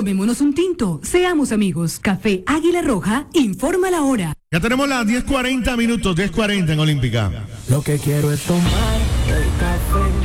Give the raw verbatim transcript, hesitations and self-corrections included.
Tomémonos un tinto, seamos amigos. Café Águila Roja, informa la hora. Ya tenemos las diez cuarenta minutos, diez cuarenta en Olímpica. Lo que quiero es tomar el café.